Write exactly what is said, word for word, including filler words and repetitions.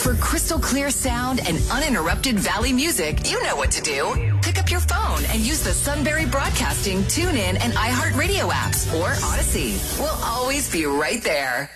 For crystal clear sound and uninterrupted Valley music, you know what to do. Pick up your phone and use the Sunbury Broadcasting, TuneIn, and iHeartRadio apps or Odyssey. We'll always be right there.